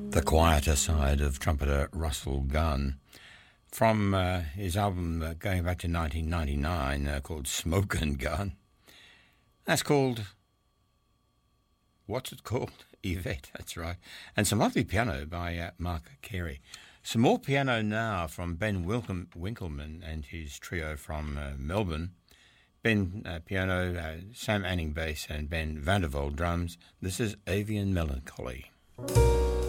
The quieter side of trumpeter Russell Gunn from his album going back to 1999 called Smoke and Gun. That's called, what's it called? Yvette, that's right. And some lovely piano by Mark Carey. Some more piano now from Ben Winkleman and his trio from Melbourne. Ben piano, Sam Anning bass and Ben Vandervold drums. This is Avian Melancholy.